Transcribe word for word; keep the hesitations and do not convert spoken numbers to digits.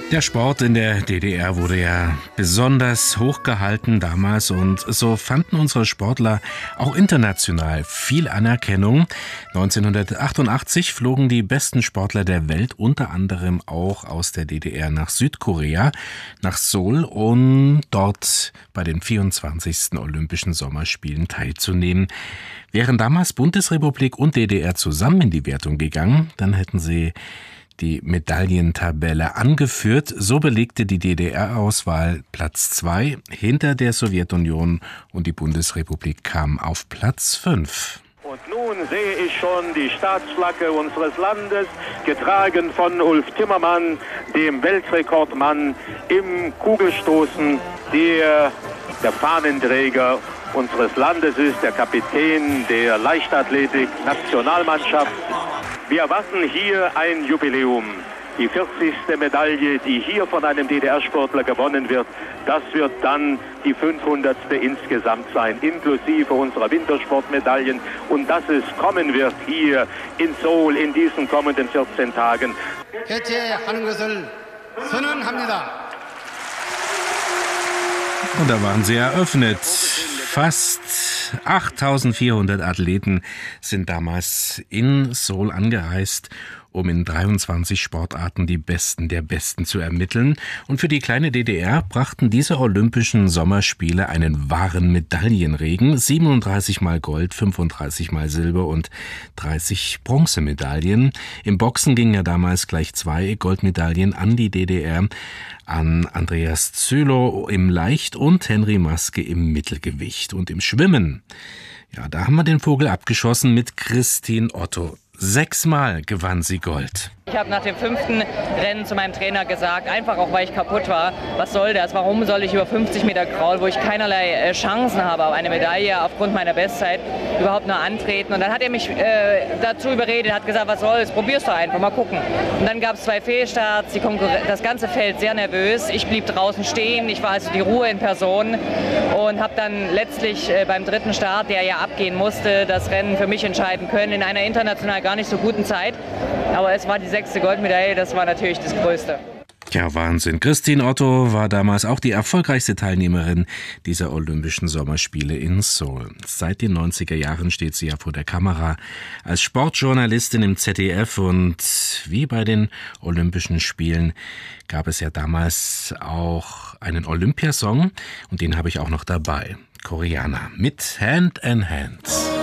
Der Sport in der D D R wurde ja besonders hochgehalten damals und so fanden unsere Sportler auch international viel Anerkennung. neunzehnhundertachtundachtzig flogen die besten Sportler der Welt, unter anderem auch aus der D D R, nach Südkorea, nach Seoul, um dort bei den vierundzwanzigsten Olympischen Sommerspielen teilzunehmen. Wären damals Bundesrepublik und D D R zusammen in die Wertung gegangen, dann hätten sie die Medaillentabelle angeführt. So belegte die D D R-Auswahl Platz zwei hinter der Sowjetunion und die Bundesrepublik kam auf Platz fünf. Und nun sehe ich schon die Staatsflagge unseres Landes, getragen von Ulf Timmermann, dem Weltrekordmann im Kugelstoßen, der der Fahnenträger unseres Landes ist, der Kapitän der Leichtathletik-Nationalmannschaft. Wir erwarten hier ein Jubiläum. Die vierzigste Medaille, die hier von einem D D R-Sportler gewonnen wird, das wird dann die fünfhundertste insgesamt sein, inklusive unserer Wintersportmedaillen. Und dass es kommen wird hier in Seoul in diesen kommenden vierzehn Tagen. Und da waren sie eröffnet. Fast achttausendvierhundert Athleten sind damals in Seoul angereist, um in dreiundzwanzig Sportarten die Besten der Besten zu ermitteln. Und für die kleine D D R brachten diese Olympischen Sommerspiele einen wahren Medaillenregen. siebenunddreißig Mal Gold, fünfunddreißig Mal Silber und dreißig Bronzemedaillen. Im Boxen gingen ja damals gleich zwei Goldmedaillen an die D D R, an Andreas Zülow im Leicht- und Henry Maske im Mittelgewicht. Und im Schwimmen, ja, da haben wir den Vogel abgeschossen mit Christine Otto. Sechsmal gewann sie Gold. Ich habe nach dem fünften Rennen zu meinem Trainer gesagt, einfach auch weil ich kaputt war, was soll das, warum soll ich über fünfzig Meter Kraul, wo ich keinerlei Chancen habe auf eine Medaille aufgrund meiner Bestzeit, überhaupt nur antreten. Und dann hat er mich äh, dazu überredet, hat gesagt, was soll's, probier's doch einfach, mal gucken. Und dann gab es zwei Fehlstarts, die Konkurren- das ganze Feld sehr nervös, ich blieb draußen stehen, ich war also die Ruhe in Person und habe dann letztlich äh, beim dritten Start, der ja abgehen musste, das Rennen für mich entscheiden können, in einer international gar nicht so guten Zeit. Aber es war die sechste Goldmedaille, das war natürlich das Größte. Ja, Wahnsinn. Christine Otto war damals auch die erfolgreichste Teilnehmerin dieser Olympischen Sommerspiele in Seoul. Seit den neunziger Jahren steht sie ja vor der Kamera als Sportjournalistin im Z D F und wie bei den Olympischen Spielen gab es ja damals auch einen Olympiasong und den habe ich auch noch dabei. Koreaner mit Hand in Hand.